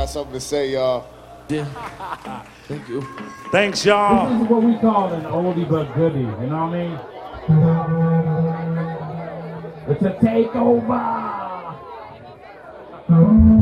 got something to say, y'all. Yeah. Thank you. Thanks, y'all. This is what we call an oldie but goodie, you know what I mean? It's a takeover!